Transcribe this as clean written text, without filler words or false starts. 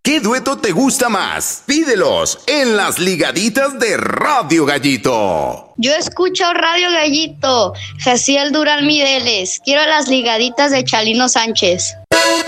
¿Qué dueto te gusta más? Pídelos en las ligaditas de Radio Gallito. Yo escucho Radio Gallito, Jaciel Durán Mireles. Quiero las ligaditas de Chalino Sánchez.